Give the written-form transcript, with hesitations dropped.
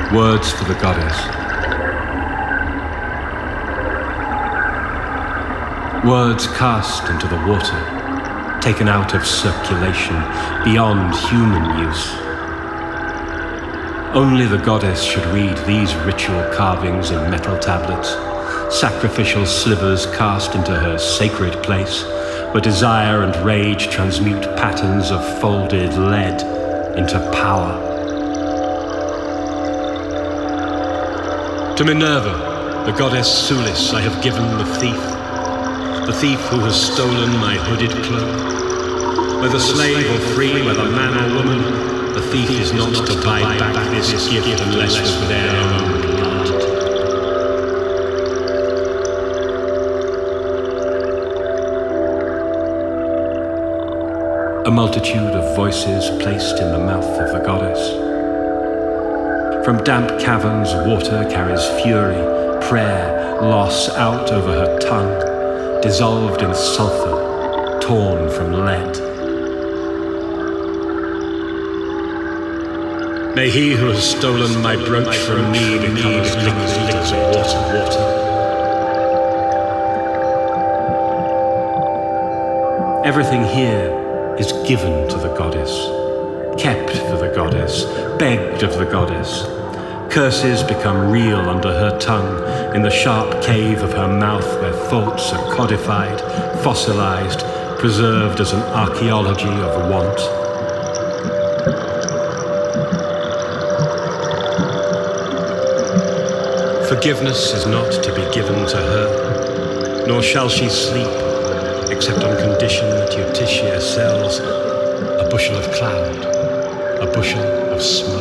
Words for the goddess. Words cast into the water, taken out of circulation, beyond human use. Only the goddess should read these ritual carvings in metal tablets, sacrificial slivers cast into her sacred place, where desire and rage transmute patterns of folded lead into power. To Minerva, the goddess Sulis, I have given the thief who has stolen my hooded cloak. Whether slave or free, whether man or woman, the thief is not to buy back this gift unless with their own blood. A multitude of voices placed in the mouth of the goddess. From damp caverns, water carries fury, prayer, loss out over her tongue, dissolved in sulfur, torn from lead. May he who has stolen my brooch from me become as liquid as water. Everything here is given to the goddess, kept for the goddess, begged of the goddess. Curses become real under her tongue, in the sharp cave of her mouth where thoughts are codified, fossilized, preserved as an archaeology of want. Forgiveness is not to be given to her, nor shall she sleep, except on condition that Eutychia sells a bushel of cloud, a bushel of smoke.